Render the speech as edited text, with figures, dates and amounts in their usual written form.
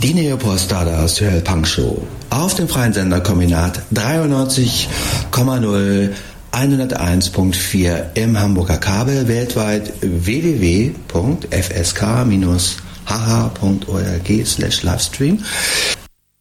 Die Neopost-Stardust Hörpunk Show auf dem freien Sender Kombinat 93,0 101.4 im Hamburger Kabel, weltweit www.fsk-hh.org/livestream.